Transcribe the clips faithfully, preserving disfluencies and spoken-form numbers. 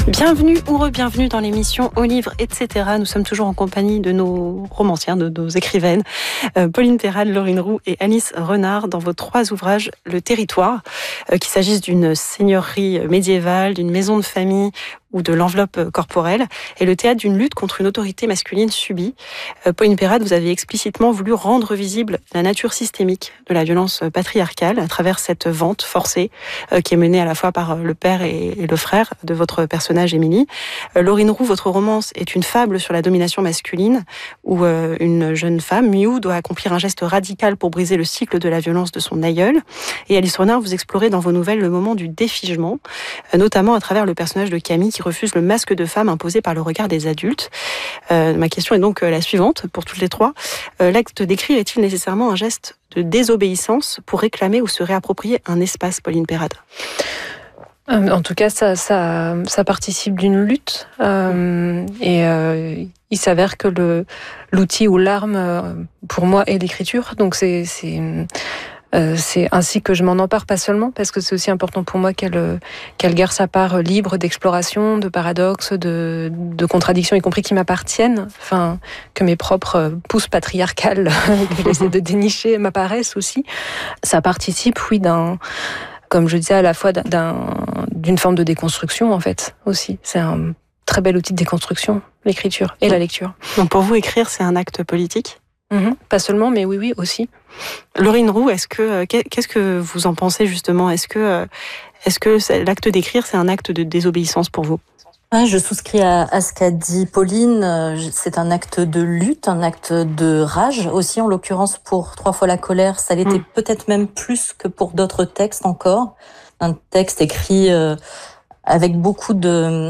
Bienvenue ou re-bienvenue dans l'émission Au livre, et cetera. Nous sommes toujours en compagnie de nos romancières, de nos écrivaines, euh, Pauline Perrade, Laurine Roux et Alice Renard, dans vos trois ouvrages, Le Territoire, euh, qu'il s'agisse d'une seigneurie médiévale, d'une maison de famille ou de l'enveloppe corporelle, et le théâtre d'une lutte contre une autorité masculine subie. Euh, Pauline Perrade, vous avez explicitement voulu rendre visible la nature systémique de la violence patriarcale à travers cette vente forcée euh, qui est menée à la fois par le père et, et le frère de votre personnage Émilie. Euh, Laurine Roux, votre romance est une fable sur la domination masculine où euh, une jeune femme, Miou, doit accomplir un geste radical pour briser le cycle de la violence de son aïeul. Et Alice Renard, vous explorez dans vos nouvelles le moment du défigement, euh, notamment à travers le personnage de Camille qui refuse le masque de femme imposé par le regard des adultes. Euh, ma question est donc la suivante pour toutes les trois. Euh, l'acte d'écrire est-il nécessairement un geste de désobéissance pour réclamer ou se réapproprier un espace, Pauline Perrade ? En tout cas, ça, ça, ça participe d'une lutte. Euh, et euh, il s'avère que le, l'outil ou l'arme, pour moi, est l'écriture. Donc c'est... c'est Euh, c'est ainsi que je m'en empare, pas seulement, parce que c'est aussi important pour moi qu'elle, qu'elle garde sa part libre d'exploration, de paradoxes, de, de contradictions, y compris qui m'appartiennent, enfin, que mes propres pousses patriarcales que j'essaie de dénicher m'apparaissent aussi. Ça participe, oui, d'un, comme je disais, à la fois d'un, d'une forme de déconstruction, en fait, aussi. C'est un très bel outil de déconstruction, l'écriture et la lecture. Donc pour vous, écrire, c'est un acte politique ? Mmh, pas seulement, mais oui, oui, aussi. Laurine Roux, est-ce que, qu'est-ce que vous en pensez justement ? Est-ce que, est-ce que l'acte d'écrire, c'est un acte de désobéissance pour vous ? Ouais, je souscris à, à ce qu'a dit Pauline. C'est un acte de lutte, un acte de rage aussi, en l'occurrence pour Trois fois la colère. Ça l'était mmh. peut-être même plus que pour d'autres textes encore. Un texte écrit euh, avec beaucoup de...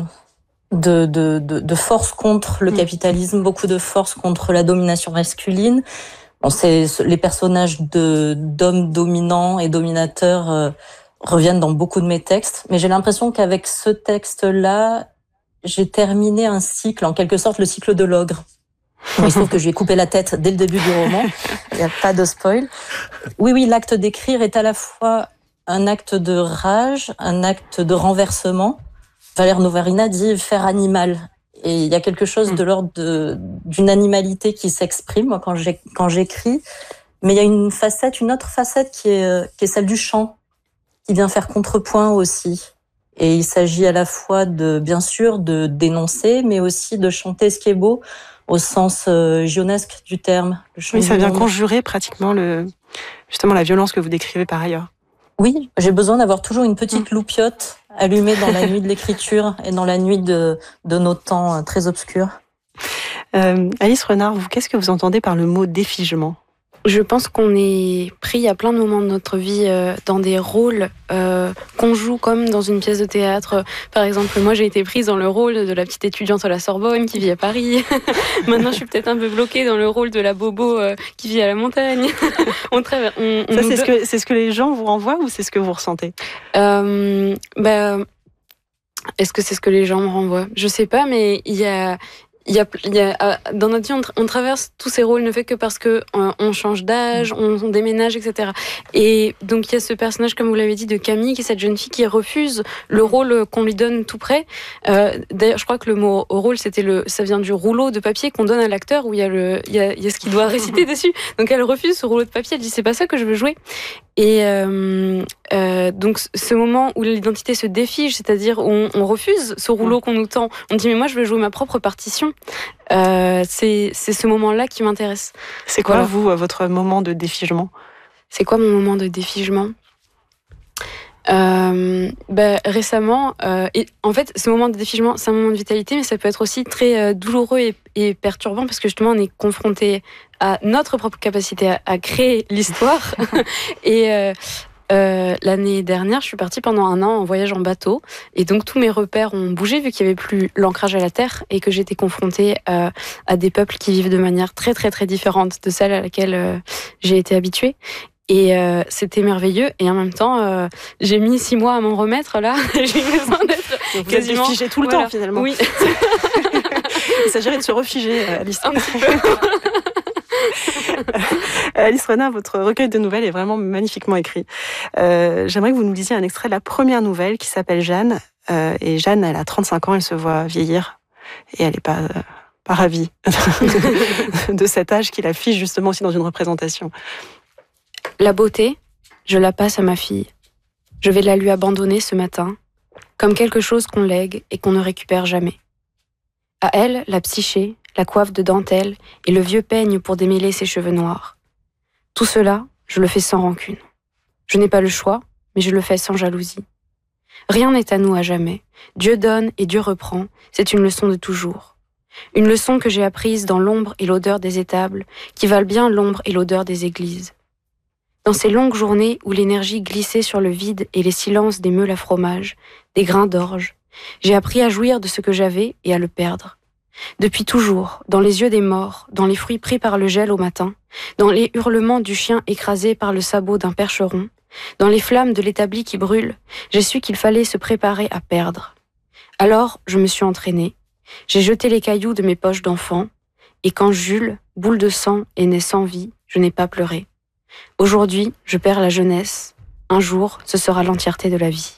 De, de, de, de force contre le capitalisme, mmh. beaucoup de force contre la domination masculine. Bon, c'est, les personnages de, d'hommes dominants et dominateurs euh, reviennent dans beaucoup de mes textes, mais j'ai l'impression qu'avec ce texte-là, j'ai terminé un cycle, en quelque sorte le cycle de l'ogre. Il se trouve que je lui ai coupé la tête dès le début du roman, il n'y a pas de spoil. Oui, oui, l'acte d'écrire est à la fois un acte de rage, un acte de renversement. Valère Novarina dit « faire animal ». Et il y a quelque chose de l'ordre de, d'une animalité qui s'exprime moi, quand, j'ai, quand j'écris. Mais il y a une facette, une autre facette qui est, qui est celle du chant, qui vient faire contrepoint aussi. Et il s'agit à la fois, de, bien sûr, de dénoncer, mais aussi de chanter ce qui est beau, au sens euh, gionesque du terme. Le oui, ça vient monde. conjurer pratiquement le, justement la violence que vous décrivez par ailleurs. Oui, j'ai besoin d'avoir toujours une petite loupiote allumée dans la nuit de l'écriture et dans la nuit de, de nos temps très obscurs. Euh, Alice Renard, vous, qu'est-ce que vous entendez par le mot défigement ? Je pense qu'on est pris à plein de moments de notre vie euh, dans des rôles euh, qu'on joue comme dans une pièce de théâtre. Par exemple, moi j'ai été prise dans le rôle de la petite étudiante à la Sorbonne qui vit à Paris. Maintenant je suis peut-être un peu bloquée dans le rôle de la bobo euh, qui vit à la montagne. on traverse, on, on Ça c'est, do... ce que, c'est ce que les gens vous renvoient ou c'est ce que vous ressentez ? euh, bah, Est-ce que c'est ce que les gens me renvoient ? Je sais pas, mais il y a... Il y a, il y a, dans notre vie, on, tra- on traverse tous ces rôles, ne fait que parce que on, on change d'âge, on, on déménage, et cetera. Et donc il y a ce personnage, comme vous l'avez dit, de Camille, qui est cette jeune fille qui refuse le rôle qu'on lui donne tout près. Euh, d'ailleurs, je crois que le mot rôle, c'était le, ça vient du rouleau de papier qu'on donne à l'acteur où il y a le, il y a, il y a ce qu'il doit réciter dessus. Donc elle refuse ce rouleau de papier. Elle dit c'est pas ça que je veux jouer. Et euh, euh, donc ce moment où l'identité se défige, c'est-à-dire où on, on refuse ce rouleau qu'on nous tend, on dit mais moi je veux jouer ma propre partition. Euh, c'est, c'est ce moment-là qui m'intéresse. C'est quoi voilà. vous, votre moment de défigement ? C'est quoi mon moment de défigement ? Euh, bah, récemment, euh, et en fait, ce moment de défigement, c'est un moment de vitalité, mais ça peut être aussi très euh, douloureux et, et perturbant parce que justement, on est confronté à notre propre capacité à, à créer l'histoire. et euh, euh, l'année dernière, je suis partie pendant un an en voyage en bateau, et donc tous mes repères ont bougé vu qu'il n'y avait plus l'ancrage à la terre et que j'étais confrontée euh, à des peuples qui vivent de manière très très très différente de celle à laquelle euh, j'ai été habituée. Et euh, c'était merveilleux. Et en même temps, euh, j'ai mis six mois à m'en remettre, là. J'ai besoin d'être donc vous quasiment... êtes figé tout le voilà. temps, finalement. Oui. Il s'agirait de se refiger, Alice. Un petit peu. Alice Renard, votre recueil de nouvelles est vraiment magnifiquement écrit. Euh, j'aimerais que vous nous lisiez un extrait de la première nouvelle qui s'appelle Jeanne. euh, et Jeanne, elle a trente-cinq ans, elle se voit vieillir, et elle n'est pas, euh, pas ravie de cet âge qui l'affiche justement aussi dans une représentation. La beauté, je la passe à ma fille. Je vais la lui abandonner ce matin, comme quelque chose qu'on lègue et qu'on ne récupère jamais. À elle, la psyché, la coiffe de dentelle et le vieux peigne pour démêler ses cheveux noirs. Tout cela, je le fais sans rancune. Je n'ai pas le choix, mais je le fais sans jalousie. Rien n'est à nous à jamais. Dieu donne et Dieu reprend, c'est une leçon de toujours. Une leçon que j'ai apprise dans l'ombre et l'odeur des étables, qui valent bien l'ombre et l'odeur des églises. Dans ces longues journées où l'énergie glissait sur le vide et les silences des meules à fromage, des grains d'orge, j'ai appris à jouir de ce que j'avais et à le perdre. Depuis toujours, dans les yeux des morts, dans les fruits pris par le gel au matin, dans les hurlements du chien écrasé par le sabot d'un percheron, dans les flammes de l'établi qui brûle, j'ai su qu'il fallait se préparer à perdre. Alors, je me suis entraînée. J'ai jeté les cailloux de mes poches d'enfant, et quand Jules, boule de sang, est né sans vie, je n'ai pas pleuré. Aujourd'hui, je perds la jeunesse. Un jour, ce sera l'entièreté de la vie.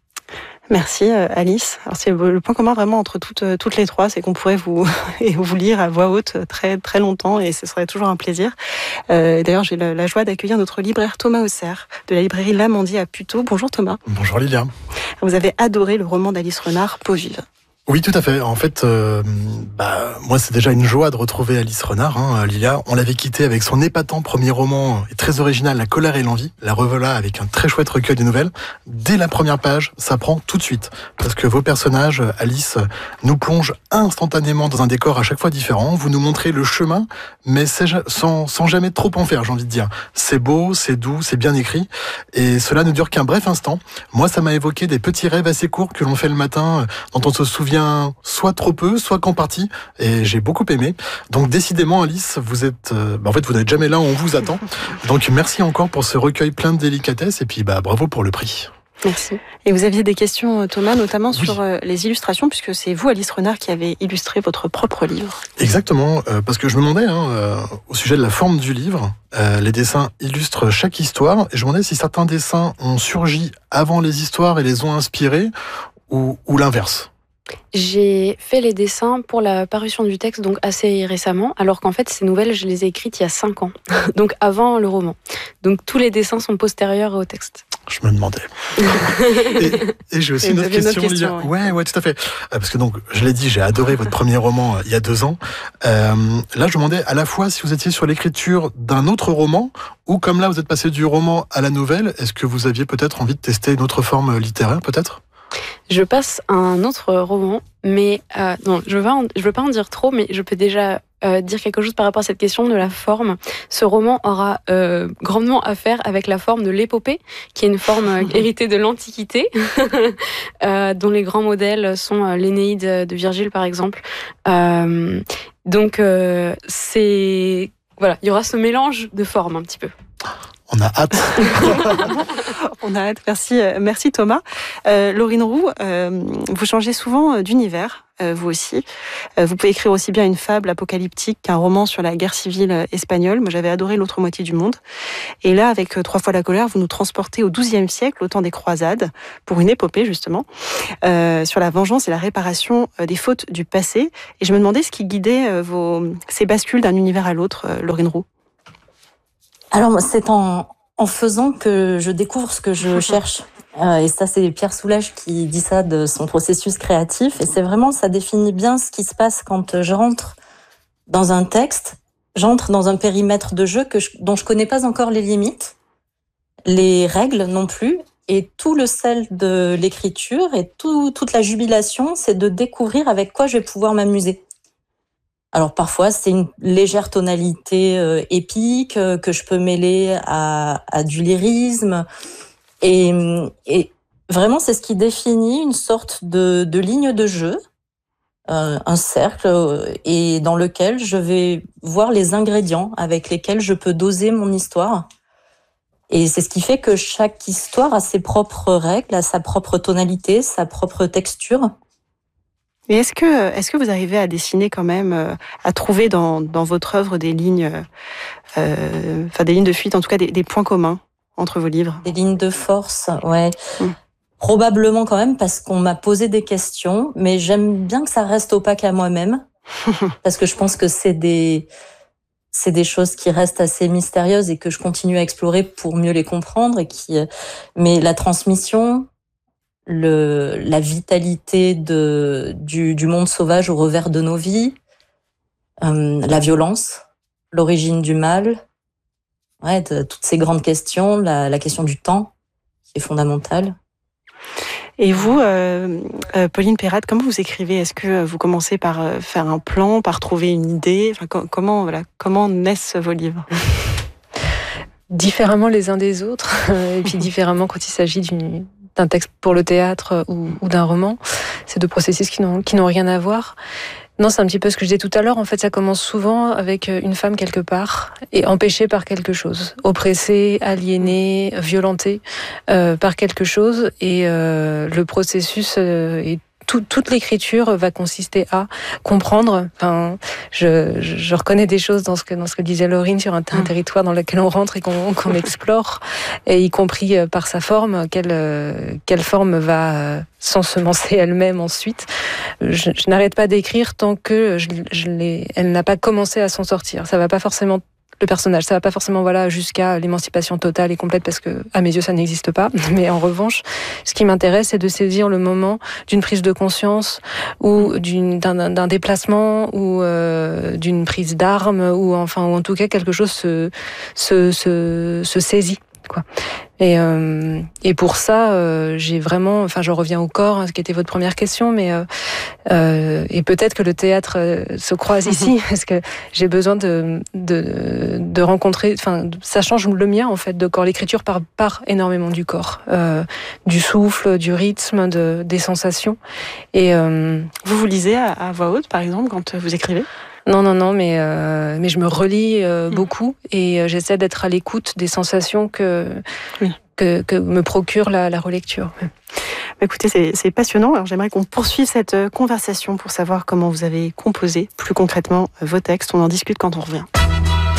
Merci Alice. Alors c'est le point commun vraiment entre toutes, toutes les trois, c'est qu'on pourrait vous, vous lire à voix haute très, très longtemps et ce serait toujours un plaisir. Euh, d'ailleurs, j'ai la, la joie d'accueillir notre libraire Thomas Auxerre de la librairie L'Amandier à Puteaux. Bonjour Thomas. Bonjour Lilia. Vous avez adoré le roman d'Alice Renard, Peau vive. Oui, tout à fait. En fait, euh, bah, moi, c'est déjà une joie de retrouver Alice Renard. Hein, Lilia, on l'avait quittée avec son épatant premier roman et très original, La colère et l'envie. La revoilà avec un très chouette recueil de nouvelles. Dès la première page, ça prend tout de suite. Parce que vos personnages, Alice, nous plongent instantanément dans un décor à chaque fois différent. Vous nous montrez le chemin, mais c'est sans, sans jamais trop en faire, j'ai envie de dire. C'est beau, c'est doux, c'est bien écrit. Et cela ne dure qu'un bref instant. Moi, ça m'a évoqué des petits rêves assez courts que l'on fait le matin, dont on se souvient soit trop peu, soit qu'en partie, et j'ai beaucoup aimé. Donc décidément, Alice, vous êtes, euh, bah en fait, vous n'êtes jamais là où on vous attend. Donc merci encore pour ce recueil plein de délicatesse, et puis bah bravo pour le prix. Merci. Et vous aviez des questions, Thomas, notamment Oui. sur euh, les illustrations, puisque c'est vous, Alice Renard, qui avez illustré votre propre livre. Exactement, euh, parce que je me demandais, hein, euh, au sujet de la forme du livre, euh, les dessins illustrent chaque histoire, et je me demandais si certains dessins ont surgi avant les histoires et les ont inspirés, ou, ou l'inverse. J'ai fait les dessins pour la parution du texte, donc assez récemment, alors qu'en fait, ces nouvelles, je les ai écrites il y a cinq ans, donc avant le roman. Donc tous les dessins sont postérieurs au texte. Je me demandais. et, et j'ai aussi et une autre question. Une autre question ouais. ouais, ouais, tout à fait. Parce que donc, je l'ai dit, j'ai adoré votre premier roman euh, il y a deux ans. Euh, là, je me demandais à la fois si vous étiez sur l'écriture d'un autre roman, ou comme là, vous êtes passé du roman à la nouvelle, est-ce que vous aviez peut-être envie de tester une autre forme littéraire, peut-être ? Je passe à un autre roman, mais euh, non, je ne veux pas en dire trop, mais je peux déjà euh, dire quelque chose par rapport à cette question de la forme. Ce roman aura euh, grandement à faire avec la forme de l'épopée, qui est une forme euh, héritée de l'Antiquité, euh, dont les grands modèles sont euh, l'Énéide de Virgile, par exemple. Euh, donc, euh, c'est voilà, il y aura ce mélange de formes un petit peu. On a hâte. On a hâte. Merci, merci Thomas. Euh, Laurine Roux, euh, vous changez souvent d'univers, euh, vous aussi. Euh, vous pouvez écrire aussi bien une fable apocalyptique qu'un roman sur la guerre civile espagnole. Moi, j'avais adoré L'autre moitié du monde. Et là, avec Trois fois la colère, vous nous transportez au douzième siècle, au temps des croisades, pour une épopée justement, euh, sur la vengeance et la réparation des fautes du passé. Et je me demandais ce qui guidait vos, ces bascules d'un univers à l'autre, Laurine Roux. Alors, c'est en, en faisant que je découvre ce que je cherche. Euh, et ça, c'est Pierre Soulages qui dit ça de son processus créatif. Et c'est vraiment, ça définit bien ce qui se passe quand je rentre dans un texte. J'entre dans un périmètre de jeu que je, dont je connais pas encore les limites, les règles non plus. Et tout le sel de l'écriture et tout, toute la jubilation, c'est de découvrir avec quoi je vais pouvoir m'amuser. Alors parfois, c'est une légère tonalité euh, épique euh, que je peux mêler à, à du lyrisme. Et, et vraiment, c'est ce qui définit une sorte de, de ligne de jeu, euh, un cercle, euh, et dans lequel je vais voir les ingrédients avec lesquels je peux doser mon histoire. Et c'est ce qui fait que chaque histoire a ses propres règles, a sa propre tonalité, sa propre texture. Et est-ce que, est-ce que vous arrivez à dessiner quand même, à trouver dans, dans votre œuvre des lignes, euh, enfin des lignes de fuite, en tout cas des, des points communs entre vos livres? Des lignes de force, ouais. Mmh. Probablement quand même parce qu'on m'a posé des questions, mais j'aime bien que ça reste opaque à moi-même parce que je pense que c'est des c'est des choses qui restent assez mystérieuses et que je continue à explorer pour mieux les comprendre et qui mais la transmission, le la vitalité de du du monde sauvage au revers de nos vies, euh, la violence, l'origine du mal, ouais, de, toutes ces grandes questions, la, la question du temps qui est fondamentale. Et vous, euh, euh, Pauline Perrade, comment vous écrivez ? Est-ce que vous commencez par euh, faire un plan, par trouver une idée ? Enfin, com- comment, voilà, comment naissent vos livres ? Différemment les uns des autres, et puis différemment quand il s'agit d'une, d'un texte pour le théâtre ou, ou d'un roman. C'est deux processus qui n'ont, qui n'ont rien à voir. Non, c'est un petit peu ce que je disais tout à l'heure. En fait, ça commence souvent avec une femme quelque part et empêchée par quelque chose, oppressée, aliénée, violentée euh, par quelque chose. Et euh, le processus euh, est Tout, toute l'écriture va consister à comprendre. Enfin, je, je, je reconnais des choses dans ce que dans ce que disait Laurine sur un, un territoire dans lequel on rentre et qu'on, qu'on explore, et y compris par sa forme, quelle quelle forme va s'ensemencer elle-même ensuite. Je, je n'arrête pas d'écrire tant que je, je l'ai, elle n'a pas commencé à s'en sortir. Ça va pas forcément. Le personnage, ça va pas forcément voilà jusqu'à l'émancipation totale et complète parce que à mes yeux ça n'existe pas. Mais en revanche, ce qui m'intéresse, c'est de saisir le moment d'une prise de conscience ou d'une d'un, d'un déplacement ou euh, d'une prise d'arme ou enfin ou en tout cas quelque chose se se se, se saisit quoi. Et euh, et pour ça, euh, j'ai vraiment, enfin, je reviens au corps, hein, ce qui était votre première question, mais euh, euh, et peut-être que le théâtre euh, se croise ici, parce que j'ai besoin de de de rencontrer, enfin, ça change le mien en fait de corps. L'écriture part part énormément du corps, euh, du souffle, du rythme, de des sensations. Et euh, vous vous lisez à, à voix haute, par exemple, quand vous écrivez ? Non, non, non, mais, euh, mais je me relis euh, beaucoup et euh, j'essaie d'être à l'écoute des sensations que, oui. que, que me procure la, la relecture. Écoutez, c'est, c'est passionnant. Alors, j'aimerais qu'on poursuive cette conversation pour savoir comment vous avez composé plus concrètement vos textes. On en discute quand on revient.